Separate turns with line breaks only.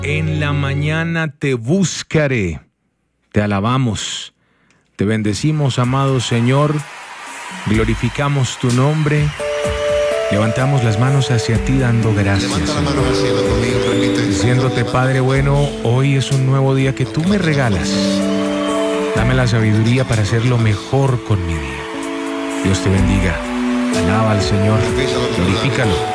En la mañana te buscaré. Te alabamos. Te bendecimos, amado Señor. Glorificamos tu nombre. Levantamos las manos hacia ti dando gracias.
Levanta la mano al cielo conmigo, permite.
Diciéndote, Padre bueno, hoy es un nuevo día que tú me regalas. Dame la sabiduría para hacerlo mejor con mi día. Dios te bendiga. Alaba al Señor. Glorifícalo.